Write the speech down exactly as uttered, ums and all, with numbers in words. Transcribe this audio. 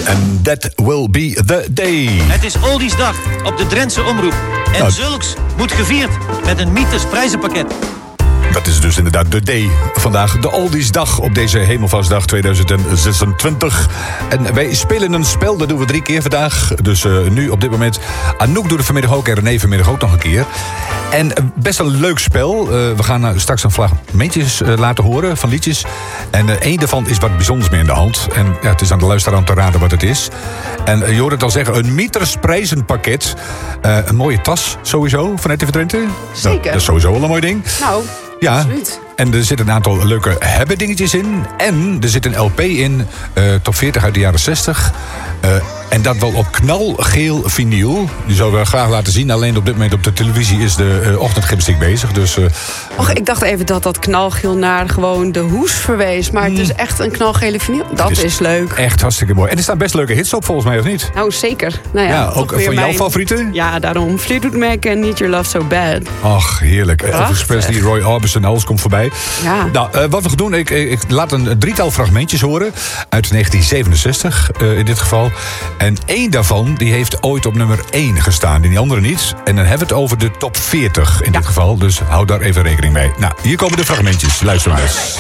En that will be the day. Het is Oldiesdag op de Drentse Omroep. En nou, zulks moet gevierd met een Mieters prijzenpakket. Dat is dus inderdaad de day. Vandaag de Oldiesdag op deze Hemelvaartsdag tweeduizend zesentwintig. En wij spelen een spel, dat doen we drie keer vandaag. Dus uh, nu op dit moment. Anouk doet het vanmiddag ook en René vanmiddag ook nog een keer. En uh, best een leuk spel. Uh, we gaan uh, straks een fragmentjes uh, laten horen van liedjes. En uh, één daarvan is wat bijzonders mee in de hand. En ja, het is aan de luisteraar om te raden wat het is. En uh, je hoort het al zeggen, een Mieters prijzenpakket. Uh, een mooie tas sowieso van R T V Drenthe. Zeker. Dat, dat is sowieso wel een mooi ding. Nou, ja, absoluut. En er zitten een aantal leuke hebben dingetjes in. En er zit een L P in, uh, top veertig uit de jaren zestig. Uh, en dat wel op knalgeel vinyl. Die zouden we graag laten zien. Alleen op dit moment op de televisie is de uh, ochtendgymnastiek bezig. Dus, uh, Och, ik dacht even dat dat knalgeel naar gewoon de hoes verwees. Maar het is echt een knalgele vinyl. Dat is, is leuk. Echt hartstikke mooi. En er staan best leuke hits op volgens mij, of niet? Nou, zeker. Nou ja, ja, ook van mijn... jouw favorieten? Ja, daarom. Fleetwood Mac en Need Your Love So Bad. Ach, heerlijk. Elvis Presley, Roy Orbison, alles komt voorbij. Ja. Nou, uh, wat we gaan doen, ik, ik laat een drietal fragmentjes horen. Uit negentien zevenenzestig uh, in dit geval. En één daarvan, die heeft ooit op nummer één gestaan. En die andere niet. En dan hebben we het over de top veertig in ja. dit geval. Dus hou daar even rekening mee. Nou, hier komen de fragmentjes. Luister maar eens.